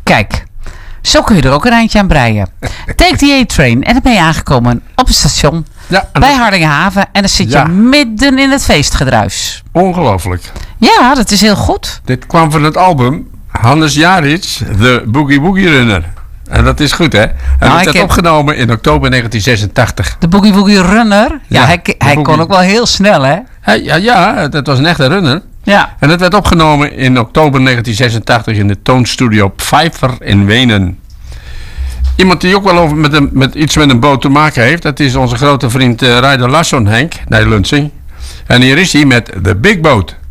Kijk, zo kun je er ook een eindje aan breien. Take the A-train en dan ben je aangekomen op het station bij Hardingenhaven. En dan zit je midden in het feestgedruis. Ongelooflijk. Ja, dat is heel goed. Dit kwam van het album Hannes Jarits, The Boogie Woogie Runner. En dat is goed, hè? En dat werd opgenomen in oktober 1986. De Boogie Woogie Runner? Ja, hij kon ook wel heel snel, hè? Ja, dat was een echte runner. Ja. En dat werd opgenomen in oktober 1986 in de toonstudio Pfeiffer in Wenen. Iemand die ook wel met iets met een boot te maken heeft, dat is onze grote vriend Ryder Larsson, Henk Nijlunsing. En hier is hij met The Big Boat.